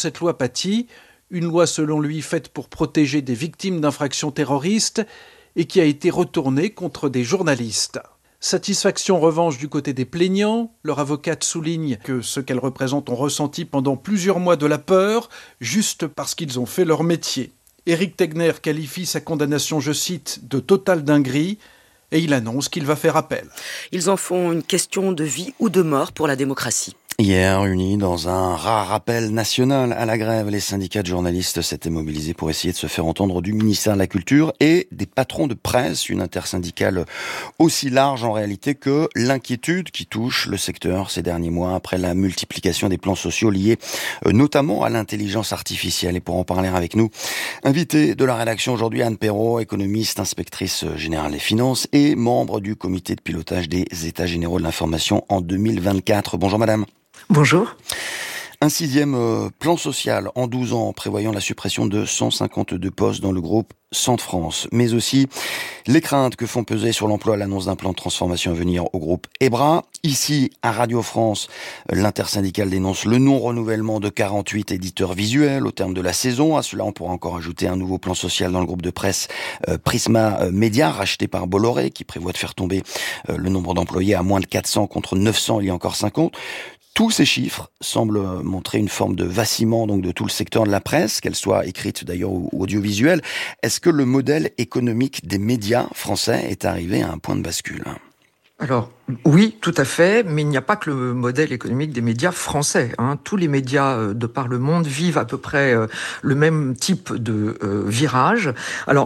cette loi Paty, une loi selon lui faite pour protéger des victimes d'infractions terroristes et qui a été retournée contre des journalistes. Satisfaction en revanche du côté des plaignants. Leur avocate souligne que ceux qu'elle représente ont ressenti pendant plusieurs mois de la peur, juste parce qu'ils ont fait leur métier. Éric Tegner qualifie sa condamnation, je cite, de totale dinguerie, et il annonce qu'il va faire appel. Ils en font une question de vie ou de mort pour la démocratie. Hier, unis dans un rare appel national à la grève, les syndicats de journalistes s'étaient mobilisés pour essayer de se faire entendre du ministère de la Culture et des patrons de presse, une intersyndicale aussi large en réalité que l'inquiétude qui touche le secteur ces derniers mois après la multiplication des plans sociaux liés notamment à l'intelligence artificielle. Et pour en parler avec nous, invité de la rédaction aujourd'hui, Anne Perrault, économiste, inspectrice générale des finances et membre du comité de pilotage des États généraux de l'information en 2024. Bonjour madame. Bonjour. Un 6e plan social en 12 ans, prévoyant la suppression de 152 postes dans le groupe Centre-France, mais aussi les craintes que font peser sur l'emploi l'annonce d'un plan de transformation à venir au groupe EBRA. Ici, à Radio France, l'intersyndicale dénonce le non-renouvellement de 48 éditeurs visuels au terme de la saison. À cela, on pourra encore ajouter un nouveau plan social dans le groupe de presse Prisma Média, racheté par Bolloré, qui prévoit de faire tomber le nombre d'employés à moins de 400 contre 900 il y a encore 5 ans. Tous ces chiffres semblent montrer une forme de vacillement donc de tout le secteur de la presse, qu'elle soit écrite d'ailleurs ou audiovisuelle. Est-ce que le modèle économique des médias français est arrivé à un point de bascule ? Alors, oui, tout à fait, mais il n'y a pas que le modèle économique des médias français. Tous les médias de par le monde vivent à peu près le même type de virage. Alors,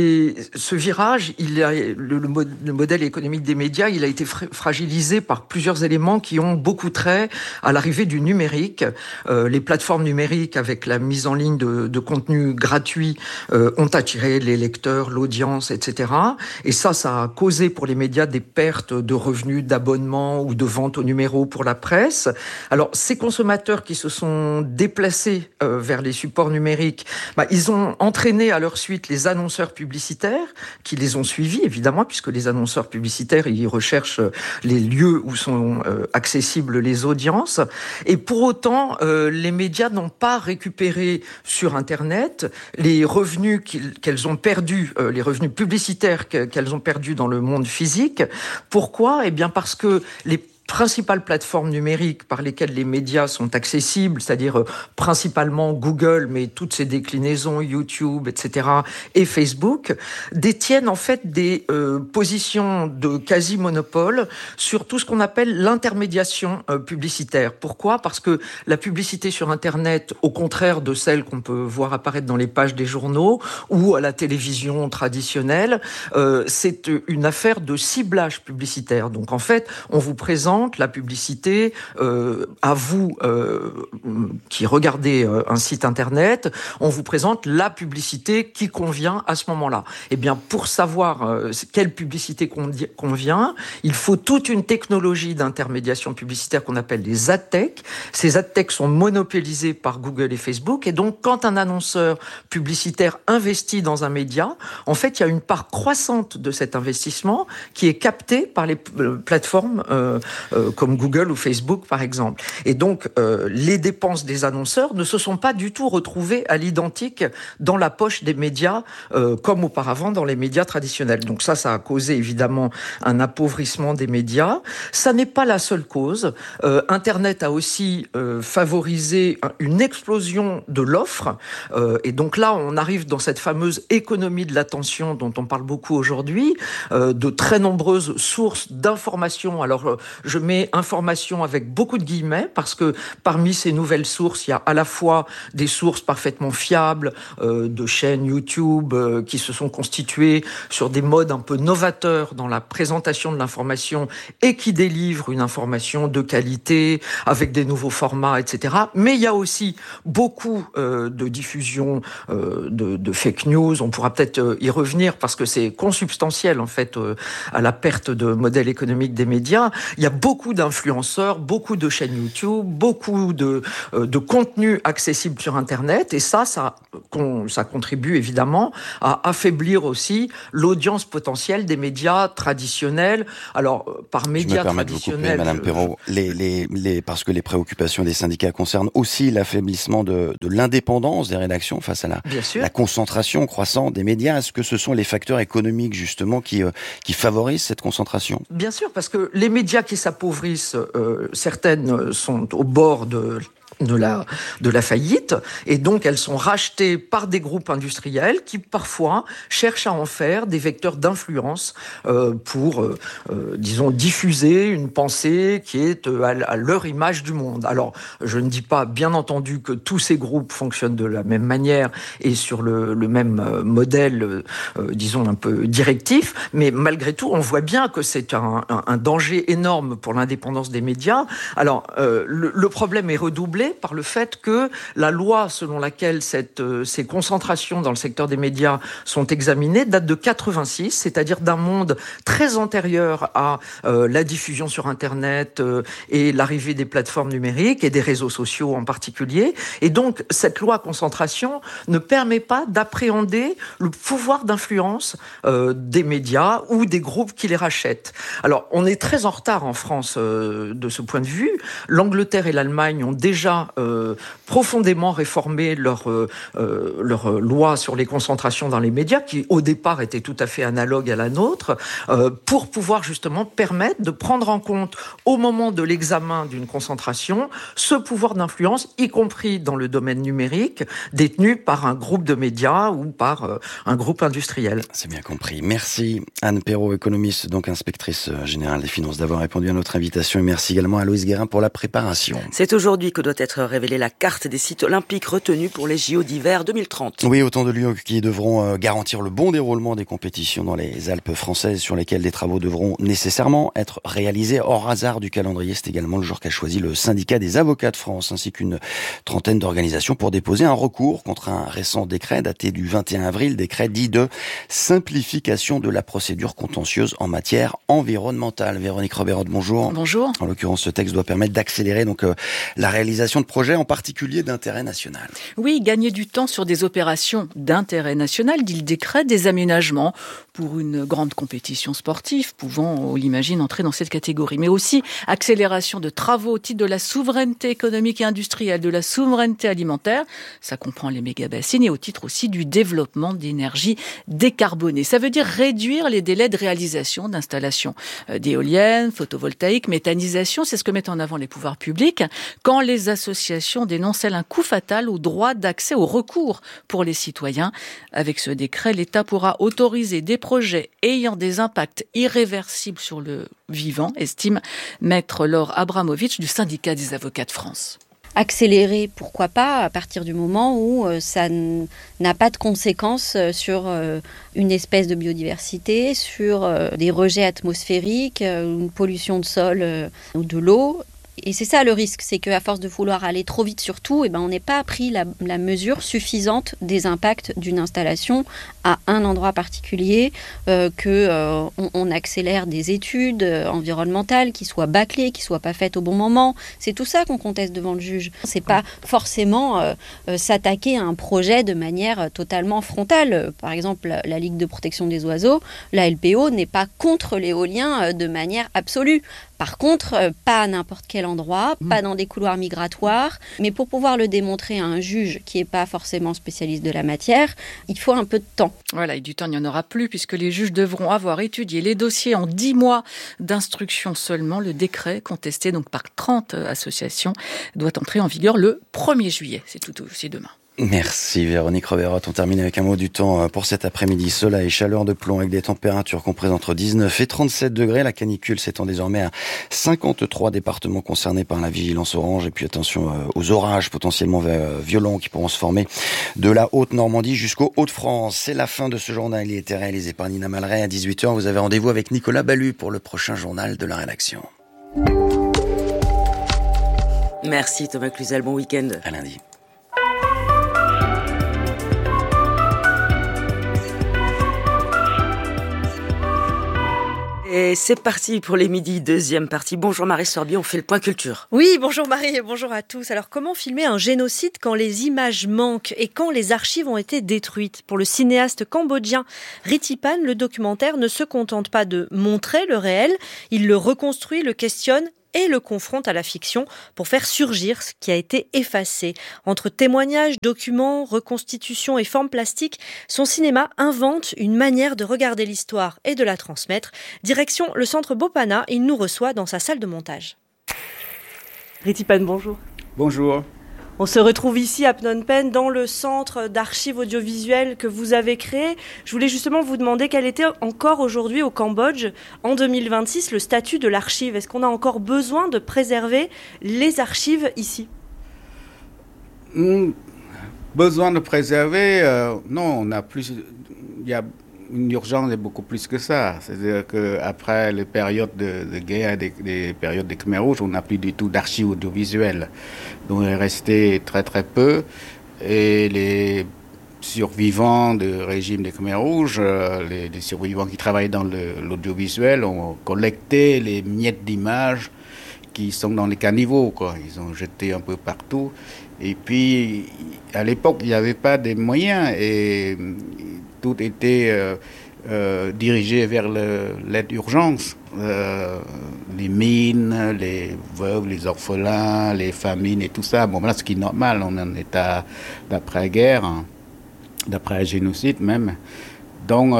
ce virage, le modèle économique des médias, il a été fragilisé par plusieurs éléments qui ont beaucoup trait à l'arrivée du numérique. Les plateformes numériques, avec la mise en ligne de contenus gratuits, ont attiré les lecteurs, l'audience, etc. Et ça a causé pour les médias des pertes de revenus d'abonnement ou de vente au numéro pour la presse. Alors, ces consommateurs qui se sont déplacés vers les supports numériques, ils ont entraîné à leur suite les annonceurs publicitaires qui les ont suivis, évidemment, puisque les annonceurs publicitaires, ils recherchent les lieux où sont accessibles les audiences. Et pour autant, les médias n'ont pas récupéré sur Internet les revenus qu'elles ont perdus, les revenus publicitaires qu'elles ont perdus dans le monde physique. Pourquoi ? Eh bien parce que les principales plateformes numériques par lesquelles les médias sont accessibles, c'est-à-dire principalement Google, mais toutes ses déclinaisons, YouTube, etc., et Facebook, détiennent en fait des positions de quasi-monopole sur tout ce qu'on appelle l'intermédiation publicitaire. Pourquoi ? Parce que la publicité sur Internet, au contraire de celle qu'on peut voir apparaître dans les pages des journaux ou à la télévision traditionnelle, c'est une affaire de ciblage publicitaire. Donc en fait, on vous présente la publicité à vous qui regardez un site internet, on vous présente la publicité qui convient à ce moment-là. Eh bien, pour savoir quelle publicité convient, il faut toute une technologie d'intermédiation publicitaire qu'on appelle les ad tech. Ces ad tech sont monopolisés par Google et Facebook, et donc quand un annonceur publicitaire investit dans un média, en fait, il y a une part croissante de cet investissement qui est captée par les plateformes comme Google ou Facebook, par exemple. Et donc, les dépenses des annonceurs ne se sont pas du tout retrouvées à l'identique dans la poche des médias, comme auparavant dans les médias traditionnels. Donc ça a causé évidemment un appauvrissement des médias. Ça n'est pas la seule cause. Internet a aussi favorisé une explosion de l'offre. Et donc là, on arrive dans cette fameuse économie de l'attention dont on parle beaucoup aujourd'hui, de très nombreuses sources d'informations. Alors, je mets information avec beaucoup de guillemets parce que parmi ces nouvelles sources, il y a à la fois des sources parfaitement fiables de chaînes YouTube qui se sont constituées sur des modes un peu novateurs dans la présentation de l'information et qui délivrent une information de qualité avec des nouveaux formats, etc. Mais il y a aussi beaucoup de diffusion de fake news. On pourra peut-être y revenir parce que c'est consubstantiel en fait à la perte de modèle économique des médias. Il y a beaucoup beaucoup d'influenceurs, beaucoup de chaînes YouTube, beaucoup de contenus accessibles sur Internet. Et ça contribue évidemment à affaiblir aussi l'audience potentielle des médias traditionnels. Alors, par médias traditionnels... Je me permets de vous couper, Madame Perrault, parce que les préoccupations des syndicats concernent aussi l'affaiblissement de l'indépendance des rédactions face à la concentration croissante des médias. Est-ce que ce sont les facteurs économiques, justement, qui favorisent cette concentration ? Bien sûr, parce que les médias qui s'appauvrissent, certaines sont au bord de la faillite, et donc elles sont rachetées par des groupes industriels qui parfois cherchent à en faire des vecteurs d'influence pour, disons, diffuser une pensée qui est à leur image du monde. Alors, je ne dis pas, bien entendu, que tous ces groupes fonctionnent de la même manière et sur le même modèle, disons, un peu directif, mais malgré tout, on voit bien que c'est un danger énorme pour l'indépendance des médias. Alors, le problème est redoublé par le fait que la loi selon laquelle ces concentrations dans le secteur des médias sont examinées date de 86, c'est-à-dire d'un monde très antérieur à la diffusion sur Internet et l'arrivée des plateformes numériques et des réseaux sociaux en particulier. Et donc, cette loi concentration ne permet pas d'appréhender le pouvoir d'influence des médias ou des groupes qui les rachètent. Alors, on est très en retard en France de ce point de vue. L'Angleterre et l'Allemagne ont déjà profondément réformé leur loi sur les concentrations dans les médias, qui au départ était tout à fait analogue à la nôtre, pour pouvoir justement permettre de prendre en compte au moment de l'examen d'une concentration ce pouvoir d'influence, y compris dans le domaine numérique, détenu par un groupe de médias ou par un groupe industriel. C'est bien compris. Merci Anne Perrault, économiste, donc inspectrice générale des finances, d'avoir répondu à notre invitation, et merci également à Loïs Guérin pour la préparation. C'est aujourd'hui que doit être révélée la carte des sites olympiques retenus pour les JO d'hiver 2030. Oui, autant de lieux qui devront garantir le bon déroulement des compétitions dans les Alpes françaises, sur lesquelles des travaux devront nécessairement être réalisés hors hasard du calendrier. C'est également le jour qu'a choisi le syndicat des avocats de France, ainsi qu'une trentaine d'organisations, pour déposer un recours contre un récent décret daté du 21 avril, décret dit de simplification de la procédure contentieuse en matière environnementale. Véronique Robert, bonjour. Bonjour. En l'occurrence, ce texte doit permettre d'accélérer donc la réalisation de projets, en particulier d'intérêt national. Oui, gagner du temps sur des opérations d'intérêt national, dit le décret, des aménagements pour une grande compétition sportive, pouvant, on l'imagine, entrer dans cette catégorie. Mais aussi accélération de travaux au titre de la souveraineté économique et industrielle, de la souveraineté alimentaire, ça comprend les méga-bassines, et au titre aussi du développement d'énergie décarbonée. Ça veut dire réduire les délais de réalisation d'installations d'éoliennes, photovoltaïques, méthanisation, c'est ce que mettent en avant les pouvoirs publics, quand les associations dénoncent un coût fatal au droit d'accès au recours pour les citoyens. Avec ce décret, l'État pourra autoriser des projets ayant des impacts irréversibles sur le vivant, estime Maître Laure Abramovitch du syndicat des avocats de France. Accélérer, pourquoi pas, à partir du moment où ça n'a pas de conséquences sur une espèce de biodiversité, sur des rejets atmosphériques, une pollution de sol ou de l'eau. Et c'est ça le risque, c'est qu'à force de vouloir aller trop vite sur tout, on n'ait pas pris la mesure suffisante des impacts d'une installation à un endroit particulier, qu'on accélère des études environnementales qui soient bâclées, qui ne soient pas faites au bon moment. C'est tout ça qu'on conteste devant le juge. C'est pas forcément s'attaquer à un projet de manière totalement frontale. Par exemple, la Ligue de protection des oiseaux, la LPO n'est pas contre l'éolien de manière absolue. Par contre, pas à n'importe quel endroit, pas dans des couloirs migratoires. Mais pour pouvoir le démontrer à un juge qui n'est pas forcément spécialiste de la matière, il faut un peu de temps. Voilà, et du temps, il n'y en aura plus, puisque les juges devront avoir étudié les dossiers en 10 mois d'instruction seulement. Le décret, contesté donc par 30 associations, doit entrer en vigueur le 1er juillet. C'est tout aussi demain. Merci Véronique Robert. On termine avec un mot du temps pour cet après-midi. Soleil, chaleur de plomb avec des températures comprises entre 19 et 37 degrés. La canicule s'étend désormais à 53 départements concernés par la vigilance orange. Et puis attention aux orages potentiellement violents qui pourront se former de la Haute-Normandie jusqu'aux Hauts-de-France. C'est la fin de ce journal. Il était réalisé par Nina Malray. À 18h, vous avez rendez-vous avec Nicolas Ballu pour le prochain journal de la rédaction. Merci Thomas Cluzel, bon week-end. À lundi. Et Et c'est parti pour les midis, deuxième partie. Bonjour Marie Sorbier, on fait le point culture. Oui, bonjour Marie et bonjour à tous. Alors comment filmer un génocide quand les images manquent et quand les archives ont été détruites ? Pour le cinéaste cambodgien Ritipan, le documentaire ne se contente pas de montrer le réel, il le reconstruit, le questionne et le confronte à la fiction pour faire surgir ce qui a été effacé. Entre témoignages, documents, reconstitutions et formes plastiques, son cinéma invente une manière de regarder l'histoire et de la transmettre. Direction le centre Bopana, il nous reçoit dans sa salle de montage. Ritipan, bonjour. Bonjour. On se retrouve ici à Phnom Penh dans le centre d'archives audiovisuelles que vous avez créé. Je voulais justement vous demander quel était encore aujourd'hui au Cambodge, en 2026, le statut de l'archive. Est-ce qu'on a encore besoin de préserver les archives ici ? Besoin de préserver, non, on a plus. Il y a une urgence est beaucoup plus que ça. C'est-à-dire qu'après les périodes de guerre, des périodes des Khmers rouges, on n'a plus du tout d'archives audiovisuelles. Donc il est resté très très peu. Et les survivants du régime des Khmers rouges, les survivants qui travaillent dans l'audiovisuel, ont collecté les miettes d'images qui sont dans les caniveaux, quoi. Ils ont jeté un peu partout. Et puis, à l'époque, il n'y avait pas de moyens et tout était dirigé vers l'aide d'urgence. Les mines, les veuves, les orphelins, les famines et tout ça. Bon, là, ce qui est normal, on est en état d'après-guerre, hein, d'après-génocide même. Donc,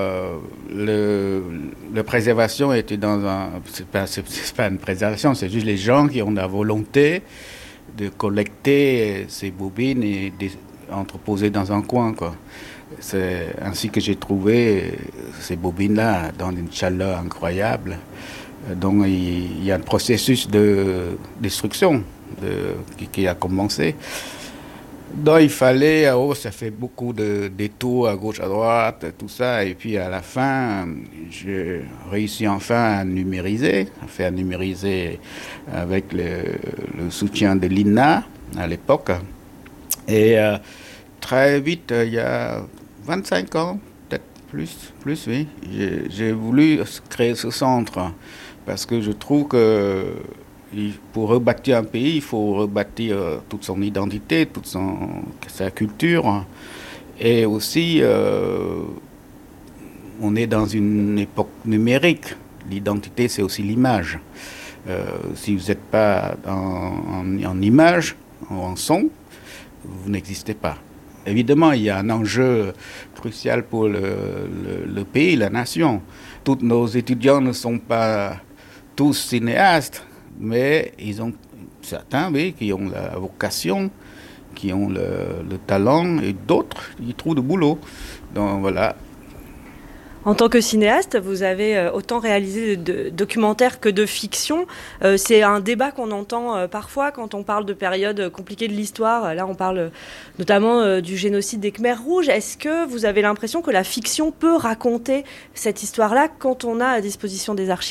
la préservation était dans un... C'est pas une préservation, c'est juste les gens qui ont la volonté de collecter ces bobines et entreposer dans un coin, quoi. C'est ainsi que j'ai trouvé ces bobines-là dans une chaleur incroyable. Donc il y a un processus de destruction qui a commencé. Donc il fallait, ça fait beaucoup de détours à gauche, à droite, tout ça. Et puis à la fin, j'ai réussi enfin à faire numériser avec le soutien de l'INA à l'époque. Et très vite, il y a 25 ans, peut-être plus oui, j'ai voulu créer ce centre parce que je trouve que pour rebâtir un pays, il faut rebâtir toute son identité, toute sa culture. Et aussi, on est dans une époque numérique. L'identité, c'est aussi l'image. Si vous n'êtes pas en image, en son, vous n'existez pas. Évidemment, il y a un enjeu crucial pour le pays, la nation. Tous nos étudiants ne sont pas tous cinéastes, mais ils ont certains, oui, qui ont la vocation, qui ont le talent, et d'autres, ils trouvent du boulot. Donc voilà. En tant que cinéaste, vous avez autant réalisé de documentaires que de fiction. C'est un débat qu'on entend parfois quand on parle de périodes compliquées de l'histoire. Là, on parle notamment du génocide des Khmers rouges. Est-ce que vous avez l'impression que la fiction peut raconter cette histoire-là quand on a à disposition des archives ?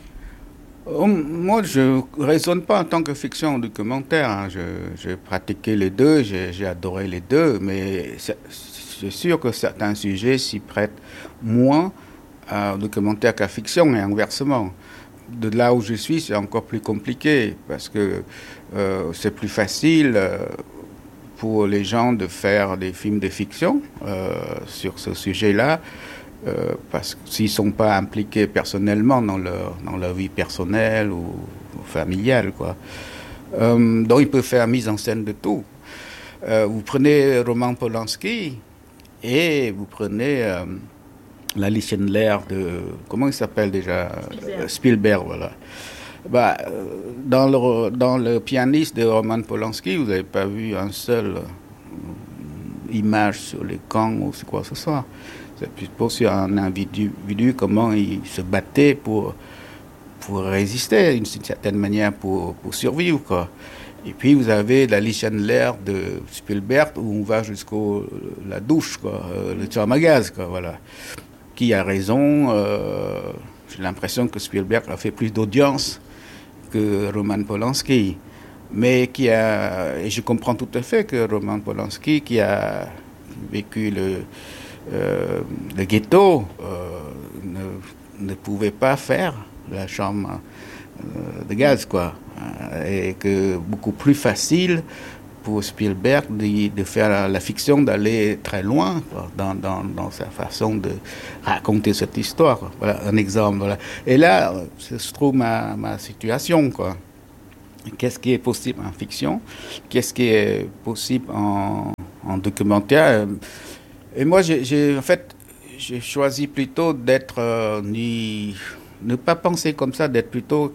Moi, je ne raisonne pas en tant que fiction ou documentaire. Hein. J'ai pratiqué les deux, j'ai adoré les deux, mais c'est sûr que certains sujets s'y prêtent moins à documentaire qu'à fiction et inversement. De là où je suis, c'est encore plus compliqué parce que c'est plus facile pour les gens de faire des films de fiction sur ce sujet-là parce que s'ils ne sont pas impliqués personnellement dans leur vie personnelle ou familiale, quoi. Donc ils peuvent faire mise en scène de tout. Vous prenez Roman Polanski et vous prenez Alice Chandler de... Comment il s'appelle déjà ? Spielberg, voilà. Dans le pianiste de Roman Polanski, vous n'avez pas vu un seul image sur les camps ou quoi que ce soit. C'est plutôt sur un individu, comment il se battait pour résister d'une certaine manière, pour survivre, quoi. Et puis vous avez Alice Chandler de Spielberg où on va jusqu'à la douche, quoi, le tueur à gaz, quoi, voilà. Qui a raison, j'ai l'impression que Spielberg a fait plus d'audience que Roman Polanski. Mais et je comprends tout à fait que Roman Polanski, qui a vécu le ghetto, ne pouvait pas faire la chambre de gaz, quoi. Et que beaucoup plus facile pour Spielberg de faire la fiction, d'aller très loin, quoi, dans sa façon de raconter cette histoire, quoi. Voilà un exemple. Voilà. Et là, se trouve ma situation, quoi. Qu'est-ce qui est possible en fiction? Qu'est-ce qui est possible en documentaire? Et moi, j'ai choisi plutôt d'être ne pas penser comme ça, d'être plutôt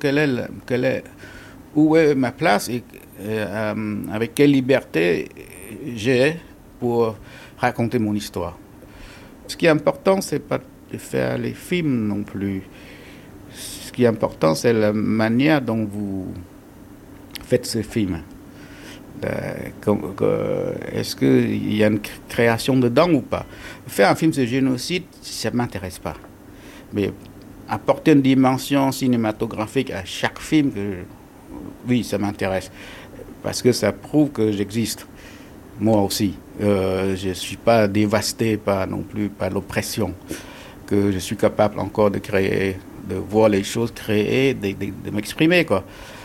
où est ma place et avec quelle liberté j'ai pour raconter mon histoire. Ce qui est important, c'est pas de faire les films non plus. Ce qui est important, c'est la manière dont vous faites ces films. Est-ce qu'il y a une création dedans ou pas? Faire un film sur le génocide, ça ne m'intéresse pas. Mais apporter une dimension cinématographique à chaque film, oui, ça m'intéresse. Parce que ça prouve que j'existe. Moi aussi. Je ne suis pas dévasté non plus par l'oppression. Que je suis capable encore de créer, de voir les choses créées, de m'exprimer, quoi.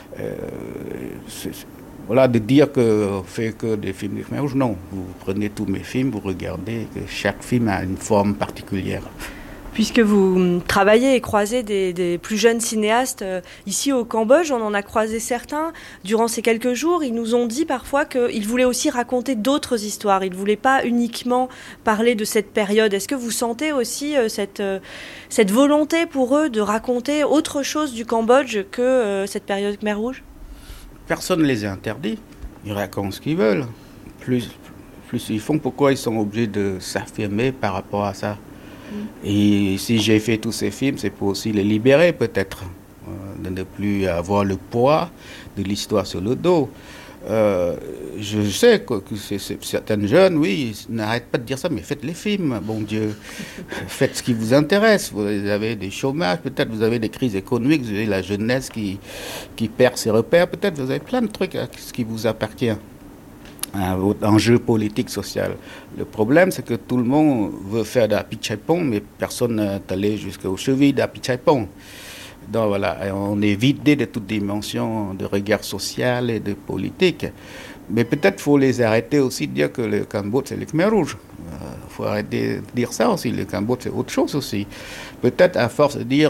Voilà, de dire que fait que des films de Khmer Rouge, non. Vous prenez tous mes films, vous regardez que chaque film a une forme particulière. Puisque vous travaillez et croisez des plus jeunes cinéastes ici au Cambodge, on en a croisé certains durant ces quelques jours. Ils nous ont dit parfois qu'ils voulaient aussi raconter d'autres histoires. Ils ne voulaient pas uniquement parler de cette période. Est-ce que vous sentez aussi cette volonté pour eux de raconter autre chose du Cambodge que cette période Khmer Rouge? Personne ne les a interdits. Ils racontent ce qu'ils veulent. Plus ils font, pourquoi ils sont obligés de s'affirmer par rapport à ça? Et si j'ai fait tous ces films, c'est pour aussi les libérer peut-être, de ne plus avoir le poids de l'histoire sur le dos. Je sais que certains jeunes, oui, n'arrêtent pas de dire ça, mais faites les films, bon Dieu, faites ce qui vous intéresse. Vous avez des chômages, peut-être vous avez des crises économiques, vous avez la jeunesse qui perd ses repères, peut-être vous avez plein de trucs ce qui vous appartient. Votre enjeu politique, social. Le problème, c'est que tout le monde veut faire d'Apichatpong, mais personne n'est allé jusqu'aux chevilles d'Apichatpong. Donc voilà, on est vidé de toute dimension de regard social et de politique. Mais peut-être faut les arrêter aussi de dire que le Cambodge, c'est le Khmer Rouge. Il faut arrêter de dire ça aussi. Le Cambodge, c'est autre chose aussi. Peut-être à force de dire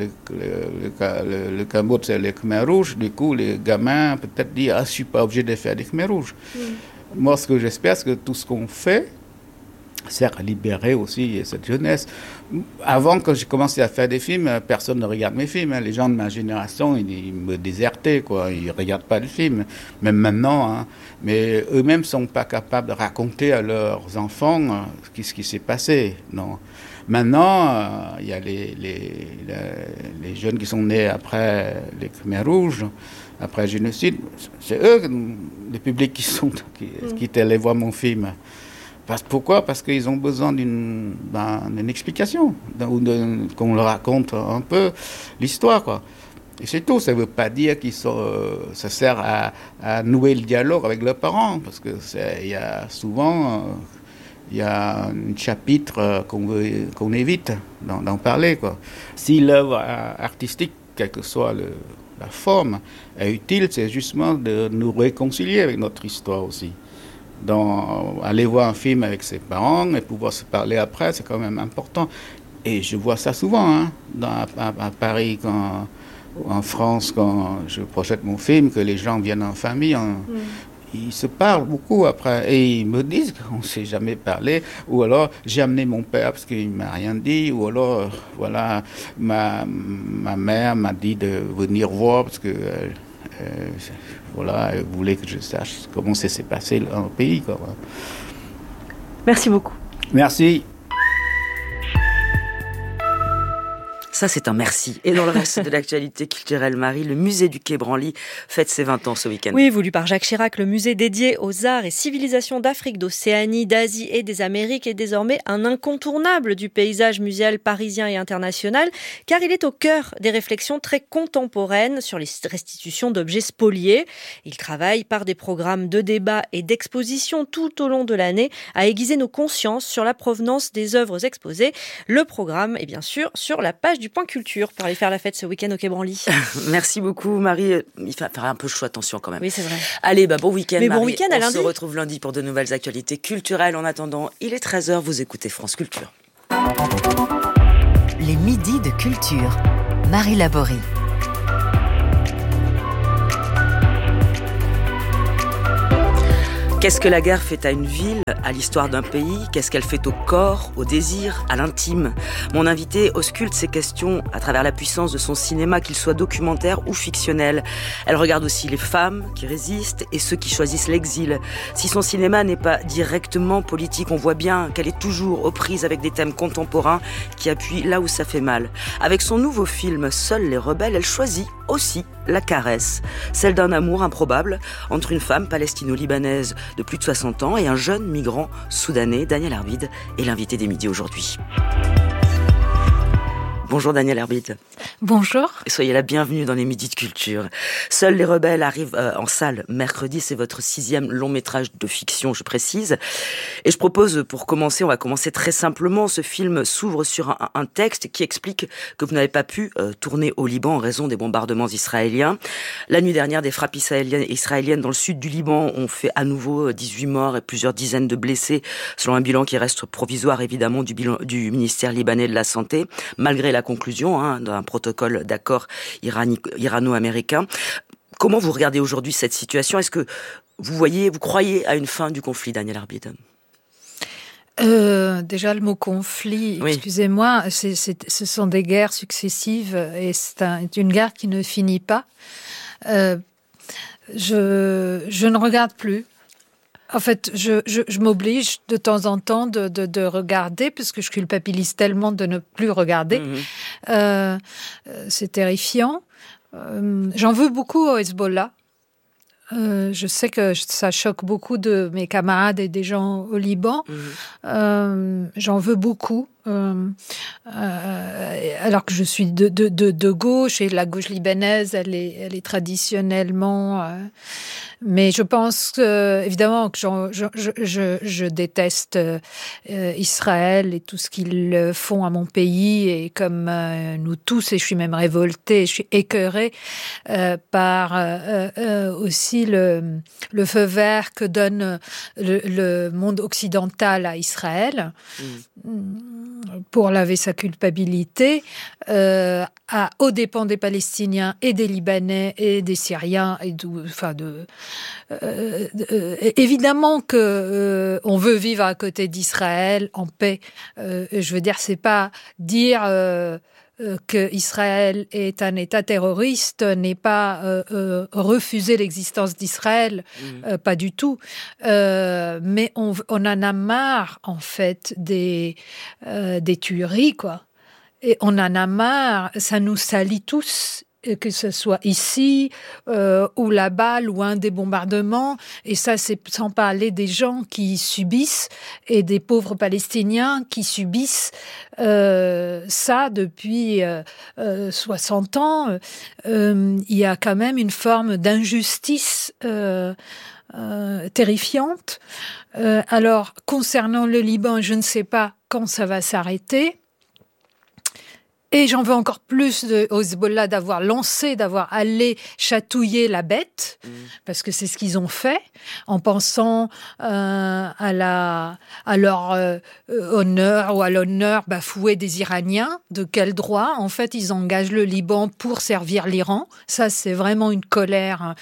le Cambodge, c'est le Khmer Rouge, du coup, les gamins peut-être disent « Ah, je ne suis pas obligé de faire des Khmer Rouges ». Moi, ce que j'espère, c'est que tout ce qu'on fait sert à libérer aussi cette jeunesse. Avant, quand j'ai commencé à faire des films, personne ne regarde mes films. Les gens de ma génération, ils me désertaient, quoi. Ils ne regardent pas les films. Même maintenant, hein. Mais eux-mêmes ne sont pas capables de raconter à leurs enfants ce qui s'est passé. Non. Maintenant, il y a les jeunes qui sont nés après les Khmer Rouges, après le génocide. C'est eux, le public, qui étaient allés voir mon film. Pourquoi? Parce qu'ils ont besoin d'une explication, qu'on leur raconte un peu l'histoire, quoi. Et c'est tout. Ça ne veut pas dire ça sert à nouer le dialogue avec leurs parents, parce que il y a souvent un chapitre qu'on évite d'en parler, quoi. Si l'œuvre artistique, quelle que soit la forme, est utile, c'est justement de nous réconcilier avec notre histoire aussi. Donc, aller voir un film avec ses parents et pouvoir se parler après, c'est quand même important. Et je vois ça souvent, hein, à Paris, en France, quand je projette mon film, que les gens viennent en famille, ils se parlent beaucoup après. Et ils me disent qu'on ne s'est jamais parlé. Ou alors, j'ai amené mon père parce qu'il ne m'a rien dit. Ou alors, voilà, ma mère m'a dit de venir voir parce que... voilà, elle voulait que je sache comment ça s'est passé dans le pays, quoi. Merci beaucoup. Merci. Ça, c'est un merci. Et dans le reste de l'actualité culturelle, Marie, le musée du Quai Branly fête ses 20 ans ce week-end. Oui, voulu par Jacques Chirac, le musée dédié aux arts et civilisations d'Afrique, d'Océanie, d'Asie et des Amériques est désormais un incontournable du paysage muséal parisien et international, car il est au cœur des réflexions très contemporaines sur les restitutions d'objets spoliés. Il travaille par des programmes de débat et d'exposition tout au long de l'année à aiguiser nos consciences sur la provenance des œuvres exposées. Le programme est bien sûr sur la page du point culture pour aller faire la fête ce week-end au Quai Branly. Merci beaucoup, Marie. Il va faire un peu chaud, attention quand même. Oui, c'est vrai. Allez, bon week-end, Mais Marie. bon week-end à lundi. On se retrouve lundi pour de nouvelles actualités culturelles. En attendant, il est 13h, vous écoutez France Culture. Les midis de culture. Marie Laborie. Qu'est-ce que la guerre fait à une ville, à l'histoire d'un pays? Qu'est-ce qu'elle fait au corps, au désir, à l'intime? Mon invité ausculte ces questions à travers la puissance de son cinéma, qu'il soit documentaire ou fictionnel. Elle regarde aussi les femmes qui résistent et ceux qui choisissent l'exil. Si son cinéma n'est pas directement politique, on voit bien qu'elle est toujours aux prises avec des thèmes contemporains qui appuient là où ça fait mal. Avec son nouveau film « Seuls les rebelles », elle choisit aussi la caresse, celle d'un amour improbable entre une femme palestino-libanaise de plus de 60 ans et un jeune migrant soudanais. Daniel Arbid est l'invité des midis aujourd'hui. Bonjour Daniel Arbid. Bonjour. Soyez la bienvenue dans les Midis de Culture. Seuls les rebelles arrivent en salle mercredi. C'est votre 6e long métrage de fiction, je précise. Et je propose, pour commencer, on va commencer très simplement. Ce film s'ouvre sur un texte qui explique que vous n'avez pas pu tourner au Liban en raison des bombardements israéliens. La nuit dernière, des frappes israéliennes dans le sud du Liban ont fait à nouveau 18 morts et plusieurs dizaines de blessés, selon un bilan qui reste provisoire, évidemment, du ministère libanais de la Santé, malgré la conclusion d'un protocole d'accord irano-américain. Comment vous regardez aujourd'hui cette situation? Est-ce que vous croyez à une fin du conflit, Daniel Arbid? Déjà, le mot conflit, oui. Excusez-moi, ce sont des guerres successives et c'est une guerre qui ne finit pas. Je ne regarde plus. En fait, je m'oblige de temps en temps de regarder parce que je culpabilise tellement de ne plus regarder. C'est terrifiant. J'en veux beaucoup au Hezbollah. Je sais que ça choque beaucoup de mes camarades et des gens au Liban. J'en veux beaucoup. Alors que je suis de gauche et la gauche libanaise, elle est traditionnellement... mais je pense évidemment que je déteste Israël et tout ce qu'ils font à mon pays, et comme nous tous, et je suis même révoltée, je suis écœurée par aussi le feu vert que donne le monde occidental à Israël pour laver sa culpabilité aux dépens des Palestiniens et des Libanais et des Syriens et évidemment que on veut vivre à côté d'Israël en paix. Je veux dire, c'est pas dire que Israël est un État terroriste, n'est pas refuser l'existence d'Israël, pas du tout. Mais on en a marre, en fait, des tueries, quoi. Et on en a marre, ça nous salit tous, que ce soit ici ou là-bas, loin des bombardements. Et ça, c'est sans parler des gens qui subissent et des pauvres Palestiniens qui subissent ça depuis 60 ans. Il y a quand même une forme d'injustice terrifiante. Alors, concernant le Liban, je ne sais pas quand ça va s'arrêter. Et j'en veux encore plus au Hezbollah d'avoir allé chatouiller la bête, parce que c'est ce qu'ils ont fait, en pensant à leur honneur ou à l'honneur bafoué des Iraniens. De quel droit, en fait, ils engagent le Liban pour servir l'Iran? Ça, c'est vraiment une colère.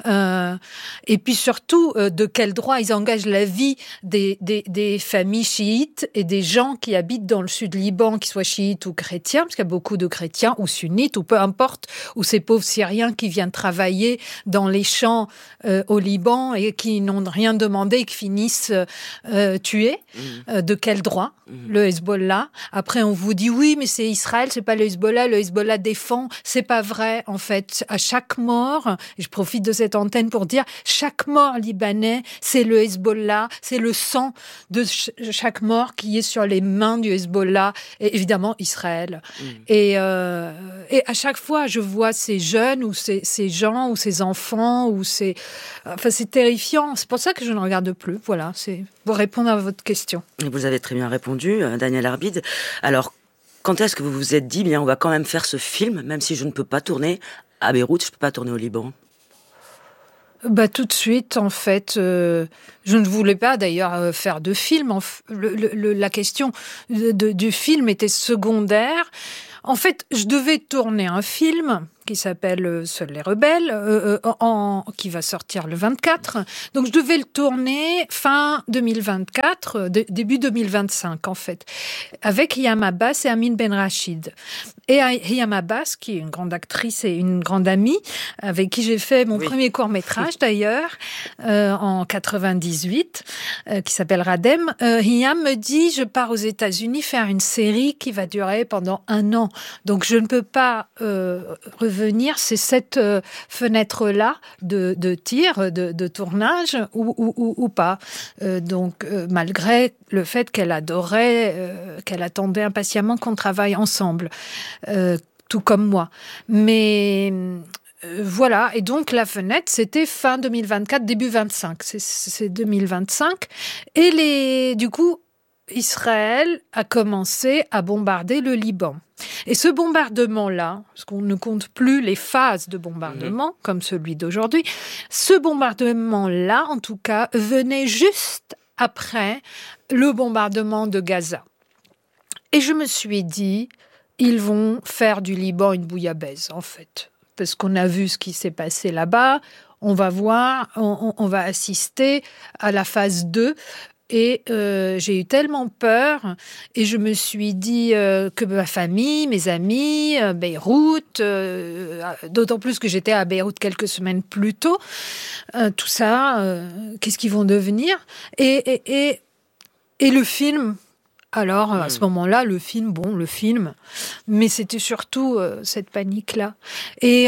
Et puis surtout, de quel droit ils engagent la vie des familles chiites et des gens qui habitent dans le sud Liban, qu'ils soient chiites ou chrétiens, parce qu'il y a beaucoup de chrétiens ou sunnites, ou peu importe, ou ces pauvres Syriens qui viennent travailler dans les champs au Liban et qui n'ont rien demandé et qui finissent tués. De quel droit, le Hezbollah? Après, on vous dit oui, mais c'est Israël, c'est pas le Hezbollah défend. C'est pas vrai, en fait. À chaque mort, et je profite de cette antenne pour dire, chaque mort libanais, c'est le Hezbollah, c'est le sang de chaque mort qui est sur les mains du Hezbollah, et évidemment Israël. Et à chaque fois, je vois ces jeunes ou ces gens ou ces enfants c'est terrifiant. C'est pour ça que je ne regarde plus. Voilà, c'est pour répondre à votre question. Vous avez très bien répondu, Daniel Arbid. Alors, Quand est-ce que vous vous êtes dit, bien, on va quand même faire ce film, même si je ne peux pas tourner à Beyrouth, je ne peux pas tourner au Liban? Tout de suite, en fait, je ne voulais pas d'ailleurs faire de film. La question du film était secondaire. En fait, je devais tourner un film qui s'appelle Seuls les rebelles, qui va sortir le 24. Donc, je devais le tourner fin 2024, début 2025, en fait, avec Hiam Abbas et Amin Benrachid. Et Hiam Abbas, qui est une grande actrice et une grande amie, avec qui j'ai fait mon premier court-métrage, d'ailleurs, en 98, qui s'appelle Radem. Hiam me dit, je pars aux États-Unis faire une série qui va durer pendant 1 an. Donc, je ne peux pas revenir, c'est cette fenêtre-là de tir, de tournage ou pas. Donc, malgré le fait qu'elle adorait, qu'elle attendait impatiemment qu'on travaille ensemble, tout comme moi. Mais voilà, et donc la fenêtre, c'était fin 2024, début 25. C'est 2025. Et du coup, Israël a commencé à bombarder le Liban. Et ce bombardement-là, parce qu'on ne compte plus les phases de bombardement, comme celui d'aujourd'hui, ce bombardement-là, en tout cas, venait juste après le bombardement de Gaza. Et je me suis dit, ils vont faire du Liban une bouillabaisse, en fait. Parce qu'on a vu ce qui s'est passé là-bas, on va voir, on va assister à la phase 2. Et j'ai eu tellement peur et je me suis dit que ma famille, mes amis, Beyrouth, d'autant plus que j'étais à Beyrouth quelques semaines plus tôt, tout ça, qu'est-ce qu'ils vont devenir? Et le film, alors à ce moment-là, le film, mais c'était surtout cette panique-là. Et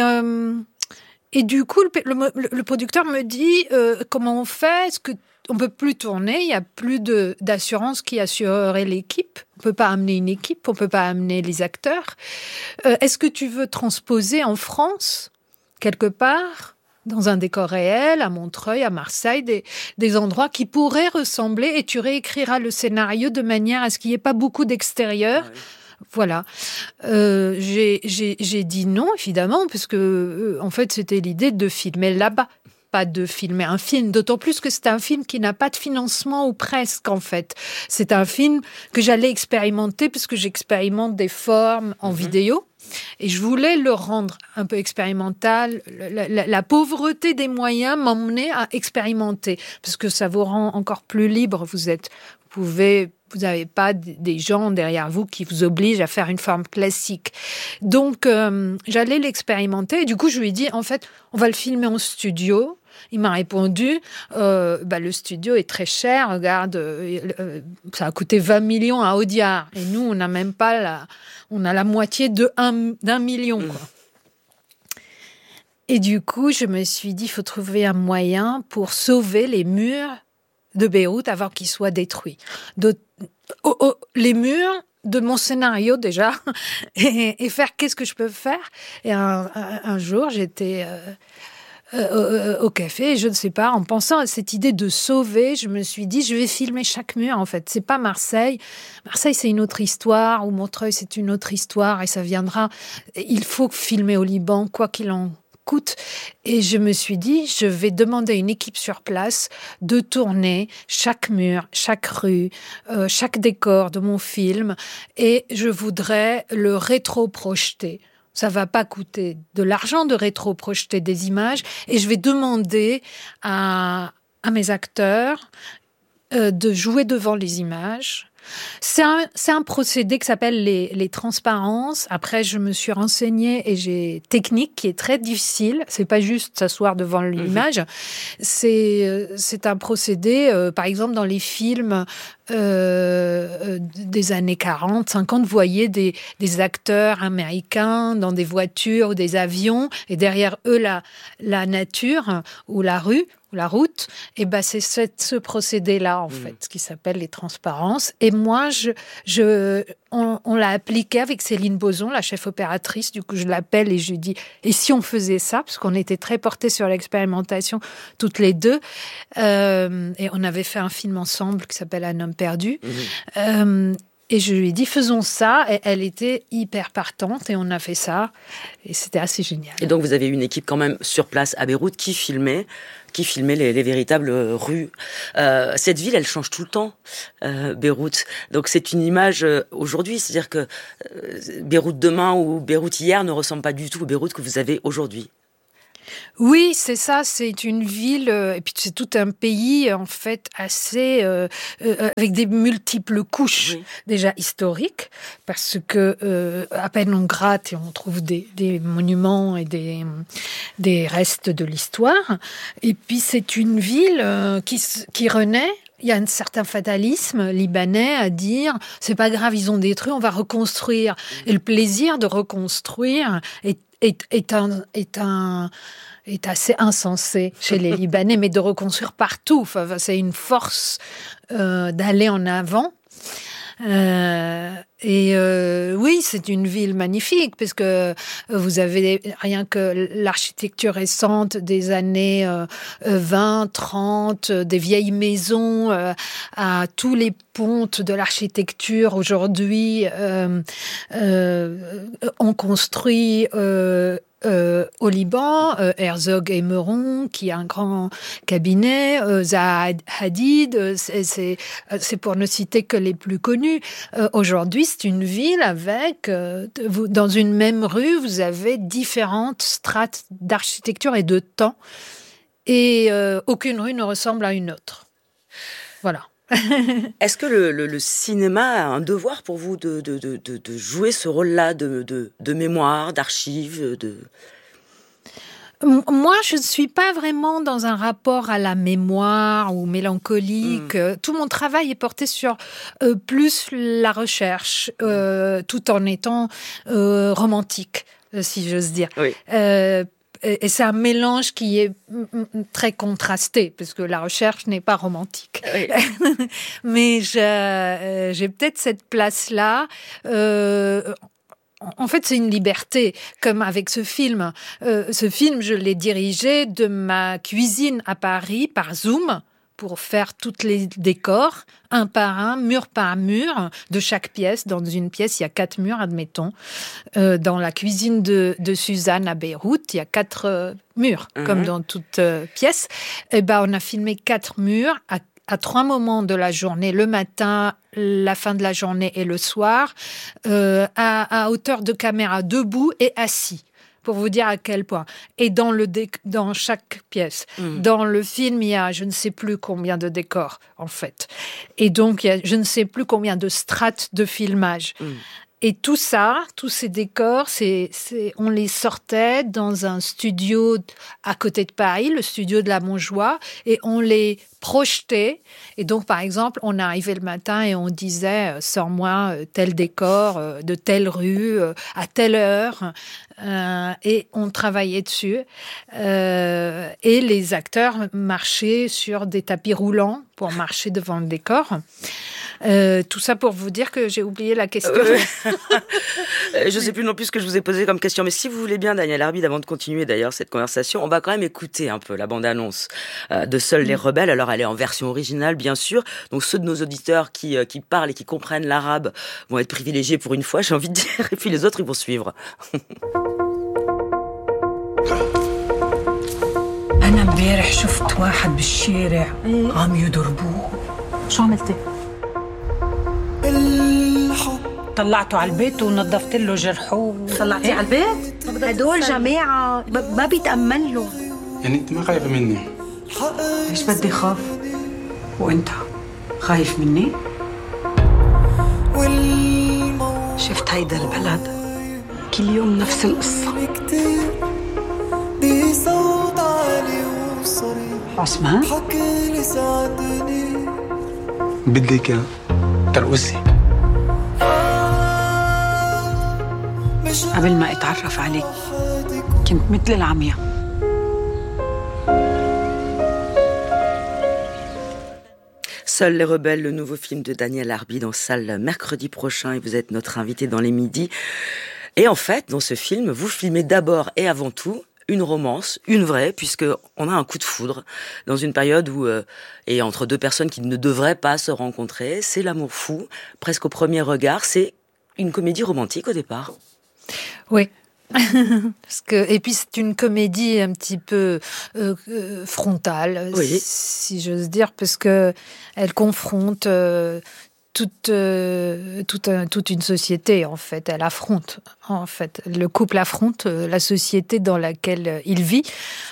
du coup, le producteur me dit comment on fait? Est-ce que on peut plus tourner, il y a plus d'assurance qui assurerait l'équipe. On peut pas amener une équipe, on peut pas amener les acteurs. Est-ce que tu veux transposer en France, quelque part, dans un décor réel, à Montreuil, à Marseille, des endroits qui pourraient ressembler, et tu réécriras le scénario de manière à ce qu'il n'y ait pas beaucoup d'extérieur. Ouais. Voilà. J'ai dit non, évidemment, parce que en fait, c'était l'idée de filmer là-bas. Pas de filmer un film, d'autant plus que c'est un film qui n'a pas de financement ou presque en fait. C'est un film que j'allais expérimenter puisque j'expérimente des formes en vidéo et je voulais le rendre un peu expérimental. La pauvreté des moyens m'emmenait à expérimenter parce que ça vous rend encore plus libre. Vous n'avez pas des gens derrière vous qui vous obligent à faire une forme classique. Donc, j'allais l'expérimenter et du coup, je lui ai dit, en fait, on va le filmer en studio. Il m'a répondu, le studio est très cher, regarde, ça a coûté 20 millions à Audiard. Et nous, on n'a même pas on a la moitié d'un million, quoi. Et du coup, je me suis dit, il faut trouver un moyen pour sauver les murs de Beyrouth avant qu'ils soient détruits. Les murs de mon scénario déjà, et faire qu'est-ce que je peux faire. Et un jour, j'étais au café, et je ne sais pas, en pensant à cette idée de sauver, je me suis dit, je vais filmer chaque mur, en fait. C'est pas Marseille. Marseille, c'est une autre histoire, ou Montreuil, c'est une autre histoire, et ça viendra. Il faut filmer au Liban, quoi qu'il en coûte. Et je me suis dit, je vais demander à une équipe sur place de tourner chaque mur, chaque rue, chaque décor de mon film, et je voudrais le rétro-projeter. Ça va pas coûter de l'argent de rétro-projeter des images, et je vais demander à mes acteurs de jouer devant les images. C'est un procédé qui s'appelle les transparences. Après, je me suis renseignée et j'ai technique qui est très difficile. C'est pas juste s'asseoir devant l'image. C'est un procédé, par exemple, dans les films des années 40, 50, vous voyez des acteurs américains dans des voitures ou des avions, et derrière eux, la nature ou la rue, la route, et c'est ce procédé-là, en fait, qui s'appelle les transparences. Et moi, on l'a appliqué avec Céline Boson, la chef opératrice. Du coup, je l'appelle et je lui dis, et si on faisait ça? Parce qu'on était très portés sur l'expérimentation, toutes les deux. Et on avait fait un film ensemble qui s'appelle Un homme perdu. Et je lui ai dit, faisons ça. Et elle était hyper partante et on a fait ça. Et c'était assez génial. Et donc, vous avez une équipe quand même sur place à Beyrouth qui filmait les véritables rues. Cette ville, elle change tout le temps, Beyrouth. Donc, c'est une image aujourd'hui. C'est-à-dire que Beyrouth demain ou Beyrouth hier ne ressemble pas du tout au Beyrouth que vous avez aujourd'hui. Oui, c'est ça, c'est une ville, et puis c'est tout un pays, en fait, assez, avec des multiples couches, déjà historiques, parce que à peine on gratte et on trouve des monuments et des restes de l'histoire. Et puis c'est une ville qui renaît. Il y a un certain fatalisme libanais à dire c'est pas grave, ils ont détruit, on va reconstruire. Et le plaisir de reconstruire est assez insensé chez les Libanais, mais de reconstruire partout. Enfin, c'est une force d'aller en avant. Oui, c'est une ville magnifique, parce que vous avez rien que l'architecture récente des années 20, 30, des vieilles maisons, à tous les pontes de l'architecture aujourd'hui, on construit au Liban, Herzog et Meuron, qui a un grand cabinet, Zaha Hadid, c'est pour ne citer que les plus connus. Aujourd'hui, c'est une ville avec, dans une même rue, vous avez différentes strates d'architecture et de temps, et aucune rue ne ressemble à une autre. Voilà. Est-ce que le cinéma a un devoir pour vous de jouer ce rôle-là de mémoire, d'archives, Moi, je ne suis pas vraiment dans un rapport à la mémoire ou mélancolique. Tout mon travail est porté sur plus la recherche, tout en étant romantique, si j'ose dire. Oui. Et c'est un mélange qui est très contrasté, parce que la recherche n'est pas romantique. Oui. Mais j'ai peut-être cette place-là. En fait, c'est une liberté, comme avec ce film. Ce film, je l'ai dirigé de ma cuisine à Paris par Zoom, pour faire tous les décors, un par un, mur par mur, de chaque pièce. Dans une pièce, il y a 4 murs, admettons. Dans la cuisine de Suzanne à Beyrouth, il y a 4 murs, comme dans toute pièce. Et on a filmé 4 murs à 3 moments de la journée, le matin, la fin de la journée et le soir, à hauteur de caméra, debout et assis, pour vous dire à quel point. Et dans chaque pièce. Dans le film, il y a je ne sais plus combien de décors, en fait. Et donc, il y a je ne sais plus combien de strates de filmage. Et tout ça, tous ces décors, on les sortait dans un studio à côté de Paris, le studio de la Montjoie, et on les projetait. Et donc, par exemple, on arrivait le matin et on disait « Sors-moi tel décor de telle rue à telle heure ». Et on travaillait dessus. Et les acteurs marchaient sur des tapis roulants pour marcher devant le décor. Tout ça pour vous dire que j'ai oublié la question. Je ne sais plus non plus ce que je vous ai posé comme question, mais si vous voulez bien, Daniel Arbid, avant de continuer d'ailleurs cette conversation, on va quand même écouter un peu la bande-annonce de Seuls les rebelles. Alors elle est en version originale, bien sûr, donc ceux de nos auditeurs qui parlent et qui comprennent l'arabe vont être privilégiés pour une fois, j'ai envie de dire, et puis les autres, ils vont suivre. أنا امبارح شفت واحد بالشارع عم يضربوه. شو عملتي؟ طلعته على البيت ونظفت له جرحه. طلعتيه على البيت؟ هدول جماعة ما بيتأمن له. يعني أنت ما خايفة مني؟ ليش بدي خاف؟ وأنت خايف مني؟ شفت هيدا البلد كل يوم نفس القصة. عثمان؟ بدك ترقصي. قبل ما اتعرف عليك كنت مثل العمية. Seuls les rebelles, le nouveau film de Daniel Arbid en salle mercredi prochain, et vous êtes notre invité dans les midis. Et en fait, dans ce film, vous filmez d'abord et avant tout une romance, une vraie, puisque on a un coup de foudre dans une période où, et entre deux personnes qui ne devraient pas se rencontrer, c'est l'amour fou, presque au premier regard, c'est une comédie romantique au départ. Oui. Et puis c'est une comédie un petit peu frontale, oui. si j'ose dire, parce que elle confronte toute une société, en fait. Elle affronte, en fait. Le couple affronte la société dans laquelle il vit.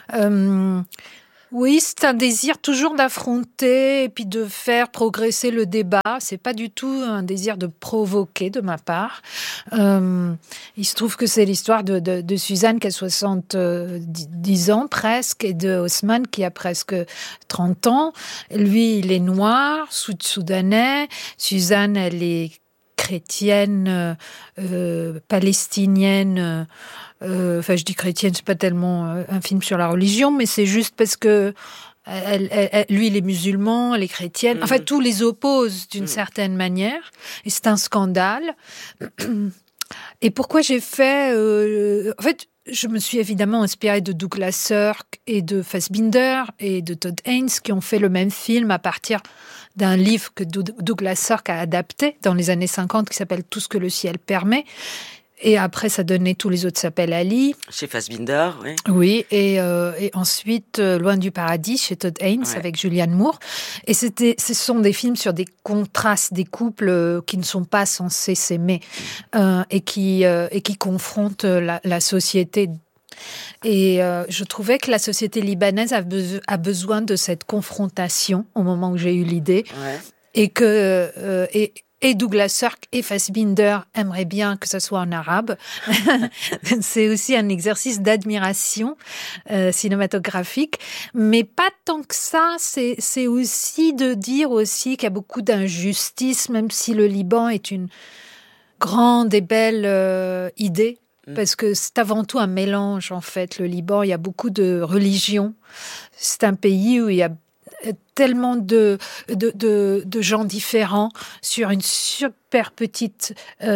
Oui, c'est un désir toujours d'affronter et puis de faire progresser le débat. C'est pas du tout un désir de provoquer de ma part. Il se trouve que c'est l'histoire de Suzanne qui a 70 ans presque et de Osman qui a presque 30 ans. Lui, il est noir, soudanais. Suzanne, elle est chrétienne, palestinienne. Je dis chrétienne, c'est pas tellement un film sur la religion, mais c'est juste parce que lui, il est musulman, elle est chrétienne. En fait, tout les oppose d'une certaine manière. Et c'est un scandale. Et pourquoi j'ai fait... En fait, je me suis évidemment inspirée de Douglas Sirk et de Fassbinder et de Todd Haynes qui ont fait le même film à partir d'un livre que Douglas Sirk a adapté dans les années 50 qui s'appelle « Tout ce que le ciel permet ». Et après, ça donnait Tous les autres s'appellent Ali. Chez Fassbinder, oui. Oui, et ensuite, Loin du paradis, chez Todd Haynes, avec Julianne Moore. Et ce sont des films sur des contrastes, des couples qui ne sont pas censés s'aimer et qui confrontent la société. Et je trouvais que la société libanaise a besoin de cette confrontation au moment où j'ai eu l'idée. Ouais. Et que... Et Douglas Sirk et Fassbinder aimeraient bien que ce soit en arabe. C'est aussi un exercice d'admiration cinématographique, mais pas tant que ça. C'est aussi de dire aussi qu'il y a beaucoup d'injustice, même si le Liban est une grande et belle idée. Parce que c'est avant tout un mélange, en fait. Le Liban, il y a beaucoup de religions. C'est un pays où il y a tellement de gens différents sur une super petite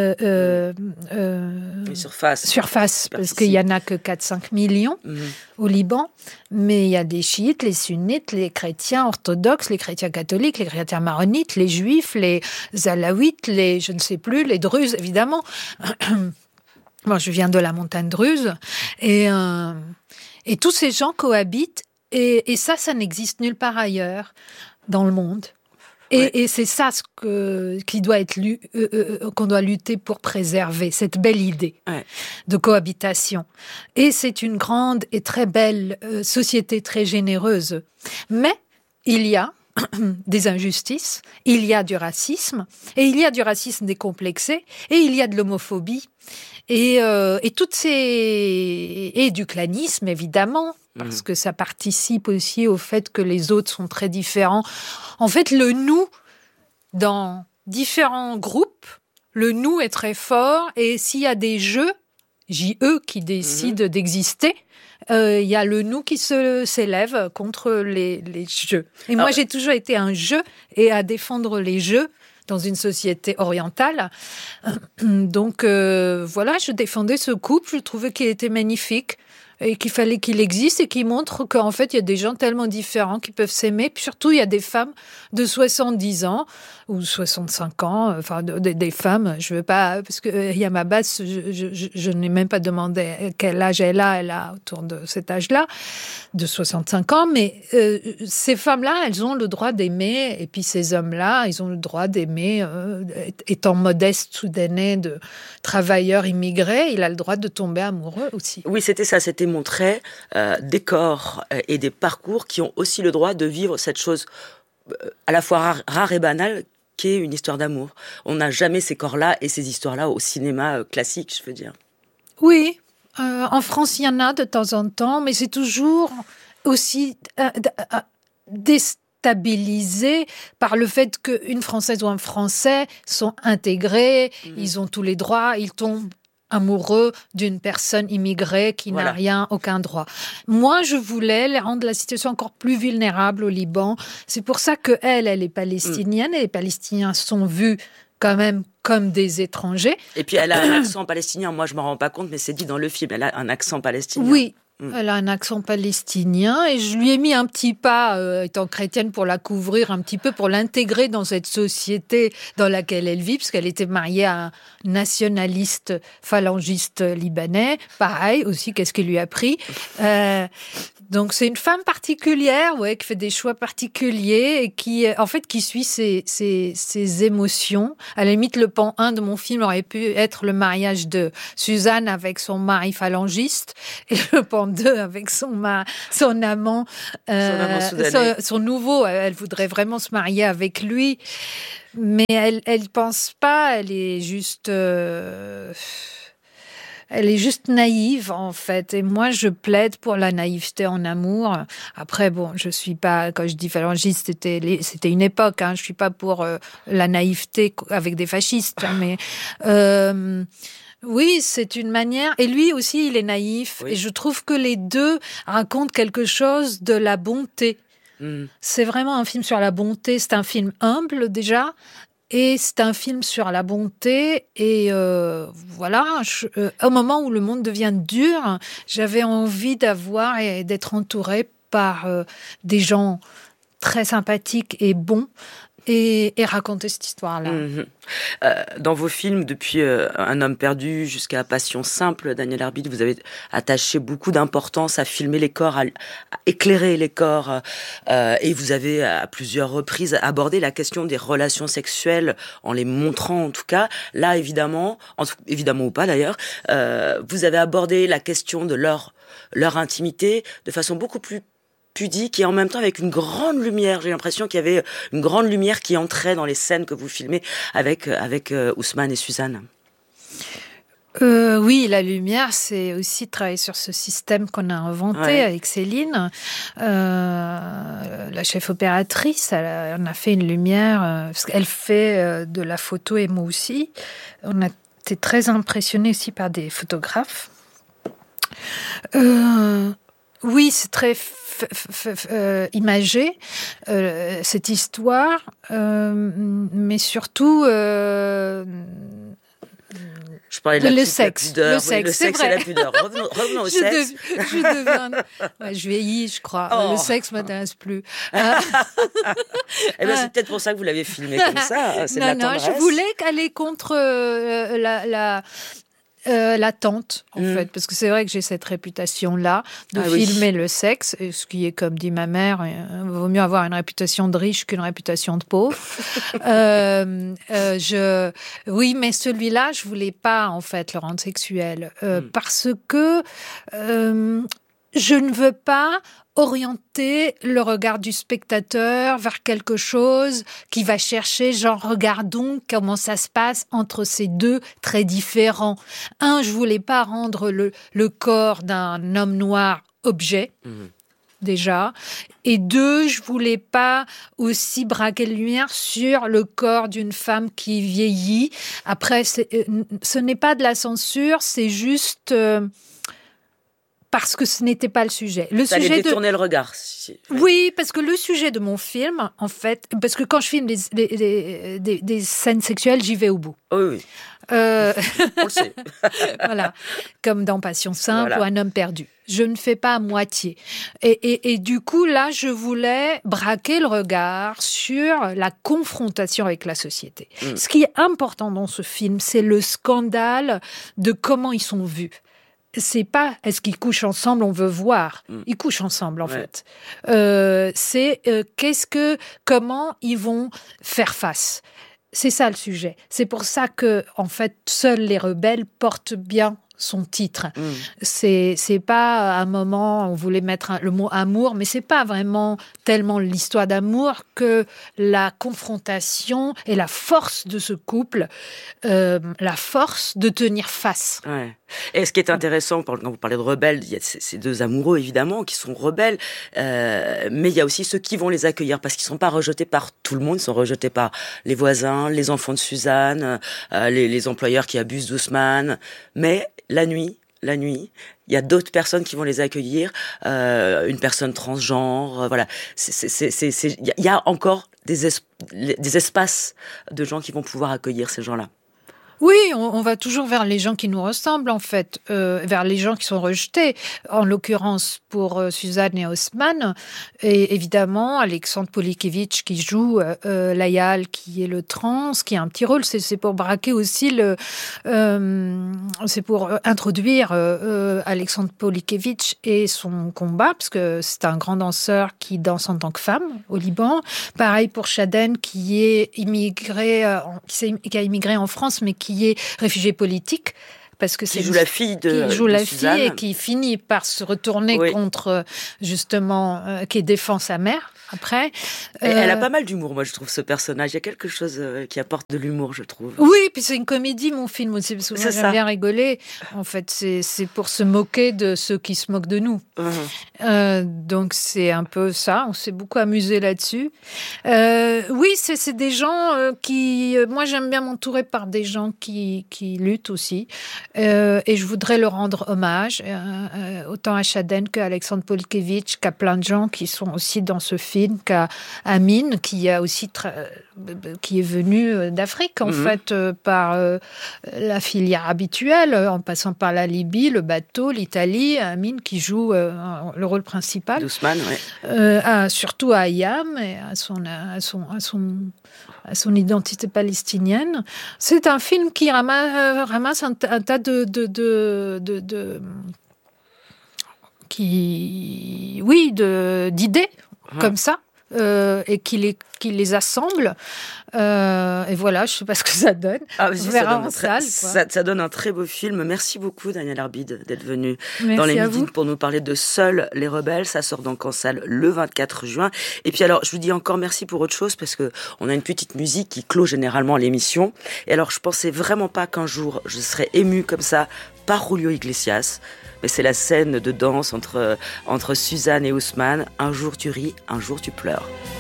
surface parce qu'il n'y en a que 4-5 millions au Liban, mais il y a des chiites, les sunnites, les chrétiens orthodoxes, les chrétiens catholiques, les chrétiens maronites, les juifs, les alaouites, les je ne sais plus, les druzes, évidemment. Moi, je viens de la montagne druze et tous ces gens cohabitent. Et ça n'existe nulle part ailleurs dans le monde. Et c'est ça qui doit être qu'on doit lutter pour préserver, cette belle idée de cohabitation. Et c'est une grande et très belle société, très généreuse. Mais il y a des injustices, il y a du racisme, et il y a du racisme décomplexé, et il y a de l'homophobie, et du clanisme, évidemment, parce que ça participe aussi au fait que les autres sont très différents. En fait, le nous, dans différents groupes, le nous est très fort, et s'il y a des jeux, JE, qui décident d'exister, il y a le nous qui s'élève contre les jeux. Et moi, j'ai toujours été un jeu et à défendre les jeux dans une société orientale. Donc, voilà, je défendais ce couple. Je trouvais qu'il était magnifique et qu'il fallait qu'il existe et qu'il montre qu'en fait, il y a des gens tellement différents qui peuvent s'aimer. Puis surtout, il y a des femmes de 70 ans ou 65 ans, enfin des femmes, je veux pas, parce que Yama Bass, je n'ai même pas demandé quel âge elle a autour de cet âge-là, de 65 ans, mais ces femmes-là, elles ont le droit d'aimer, et puis ces hommes-là, ils ont le droit d'aimer, étant modeste soudanais de travailleurs immigrés, il a le droit de tomber amoureux aussi. Oui, c'était ça, c'était montrer des corps et des parcours qui ont aussi le droit de vivre cette chose à la fois rare et banale, qui est une histoire d'amour. On n'a jamais ces corps-là et ces histoires-là au cinéma classique, je veux dire. Oui, en France, il y en a de temps en temps, mais c'est toujours aussi déstabilisé par le fait qu'une Française ou un Français sont intégrés, ils ont tous les droits, ils tombent amoureux d'une personne immigrée qui n'a aucun droit. Moi, je voulais rendre la situation encore plus vulnérable au Liban. C'est pour ça qu'elle est palestinienne et les Palestiniens sont vus quand même comme des étrangers. Et puis elle a un accent palestinien, moi je m'en rends pas compte, mais c'est dit dans le film, elle a un accent palestinien. Oui, Elle a un accent palestinien et je lui ai mis un petit pas, étant chrétienne, pour la couvrir un petit peu, pour l'intégrer dans cette société dans laquelle elle vit, parce qu'elle était mariée à un nationaliste phalangiste libanais. Pareil aussi, qu'est-ce qu'il lui a pris Donc c'est une femme particulière, qui fait des choix particuliers et qui suit ses émotions. À la limite, le pan 1 de mon film aurait pu être le mariage de Suzanne avec son mari phalangiste et le pan 2 avec son amant, son nouveau. Elle voudrait vraiment se marier avec lui, mais elle pense pas. Elle est juste naïve, en fait. Et moi, je plaide pour la naïveté en amour. Après, je suis pas, quand je dis phalangiste, c'était une époque, je suis pas pour la naïveté avec des fascistes, mais oui, c'est une manière. Et lui aussi, il est naïf. Oui. Et je trouve que les deux racontent quelque chose de la bonté. C'est vraiment un film sur la bonté. C'est un film humble, déjà. Et c'est un film sur la bonté. Et au moment où le monde devient dur, j'avais envie d'avoir et d'être entourée par des gens très sympathiques et bons. Et raconter cette histoire-là. Dans vos films, depuis Un homme perdu jusqu'à Passion simple, Daniel Arbit, vous avez attaché beaucoup d'importance à filmer les corps, à éclairer les corps, et vous avez à plusieurs reprises abordé la question des relations sexuelles en les montrant, en tout cas. Là, évidemment ou pas d'ailleurs, vous avez abordé la question de leur intimité de façon beaucoup plus pudique et en même temps avec une grande lumière. J'ai l'impression qu'il y avait une grande lumière qui entrait dans les scènes que vous filmez avec Ousmane et Suzanne. Oui, la lumière, c'est aussi travailler sur ce système qu'on a inventé avec Céline, la chef opératrice. On a fait une lumière, parce qu'elle fait de la photo et moi aussi. On a été très impressionnés aussi par des photographes. Oui, c'est très imagé, cette histoire, mais surtout je parlais de le sexe. Le sexe et la pudeur. Revenons au sexe. Je vieillis, je crois. Le sexe m'intéresse plus. C'est peut-être pour ça que vous l'avez filmé comme ça. C'est de la tendresse. Je voulais aller contre l'attente, en fait, parce que c'est vrai que j'ai cette réputation-là de filmer le sexe, et ce qui est, comme dit ma mère, vaut mieux avoir une réputation de riche qu'une réputation de pauvre. Oui, mais celui-là, je voulais pas, en fait, le rendre sexuel, parce que je ne veux pas orienter le regard du spectateur vers quelque chose qui va chercher, genre, regardons comment ça se passe entre ces deux très différents. Je voulais pas rendre le corps d'un homme noir objet, déjà. Et 2, je voulais pas aussi braquer la lumière sur le corps d'une femme qui vieillit. Après, ce n'est pas de la censure, c'est juste... parce que ce n'était pas le sujet. Ça allait détourner le regard. Oui, parce que le sujet de mon film, en fait, parce que quand je filme des scènes sexuelles, j'y vais au bout. Oui. On le sait. Voilà, comme dans Passion simple ou Un homme perdu. Je ne fais pas à moitié. Et du coup, là, je voulais braquer le regard sur la confrontation avec la société. Ce qui est important dans ce film, c'est le scandale de comment ils sont vus. C'est pas est-ce qu'ils couchent ensemble, on veut voir. Ils couchent ensemble, en fait. C'est comment ils vont faire face. C'est ça le sujet. C'est pour ça que, en fait, seuls les rebelles portent bien son titre. C'est pas un moment, on voulait mettre le mot amour, mais c'est pas vraiment tellement l'histoire d'amour que la confrontation et la force de ce couple, la force de tenir face. Et ce qui est intéressant, quand vous parlez de rebelles, il y a ces deux amoureux, évidemment, qui sont rebelles, mais il y a aussi ceux qui vont les accueillir, parce qu'ils ne sont pas rejetés par tout le monde, ils sont rejetés par les voisins, les enfants de Suzanne, les employeurs qui abusent d'Ousmane, mais la nuit, il y a d'autres personnes qui vont les accueillir, une personne transgenre, voilà. Il y a encore des espaces de gens qui vont pouvoir accueillir ces gens-là. Oui, on va toujours vers les gens qui nous ressemblent, en fait, vers les gens qui sont rejetés. En l'occurrence, pour Suzanne et Haussmann, et évidemment, Alexandre Polikevitch qui joue Layal, qui est le trans, qui a un petit rôle. C'est pour braquer aussi c'est pour introduire Alexandre Polikevitch et son combat, parce que c'est un grand danseur qui danse en tant que femme au Liban. Pareil pour Chaden, qui a immigré en France, mais qui est réfugié politique. Parce que qui joue la fille de fille et qui finit par se retourner contre, justement, qui défend sa mère après. Elle a pas mal d'humour, moi je trouve, ce personnage. Il y a quelque chose qui apporte de l'humour, je trouve. Oui, puis c'est une comédie, mon film aussi, parce que moi j'aime bien rigoler. En fait, c'est pour se moquer de ceux qui se moquent de nous. Donc c'est un peu ça, on s'est beaucoup amusé là-dessus. Oui, c'est des gens qui... moi j'aime bien m'entourer par des gens qui luttent aussi. Et je voudrais leur rendre hommage, autant à Chaden qu'à Alexandre Polikevitch, qu'à plein de gens qui sont aussi dans ce film, qu'à Amine, qui est venu d'Afrique, en fait, par la filière habituelle, en passant par la Libye, le bateau, l'Italie. Amine qui joue le rôle principal. D'Ousmane, oui. Surtout à Ayam et à son identité palestinienne. C'est un film qui ramasse un tas d'idées comme ça. Et qui les assemble. Et voilà, je ne sais pas ce que ça donne. On verra en salle. Ça donne un très beau film. Merci beaucoup, Daniel Arbide, d'être venu dans les Midi pour nous parler de Seuls les rebelles. Ça sort donc en salle le 24 juin. Et puis alors, je vous dis encore merci pour autre chose, parce qu'on a une petite musique qui clôt généralement l'émission. Et alors, je ne pensais vraiment pas qu'un jour, je serais émue comme ça par Julio Iglesias. Mais c'est la scène de danse entre Suzanne et Haussmann. Un jour tu ris, un jour tu pleures.